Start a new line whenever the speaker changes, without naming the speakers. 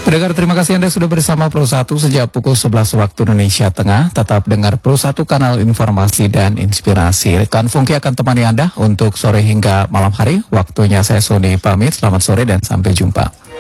Pendengar, terima kasih Anda sudah bersama Pro 1 sejak pukul 11 waktu Indonesia Tengah. Tetap dengar Pro 1, kanal informasi dan inspirasi. Rekan Fungki akan temani Anda untuk sore hingga malam hari. Waktunya saya Sony pamit. Selamat sore dan sampai jumpa.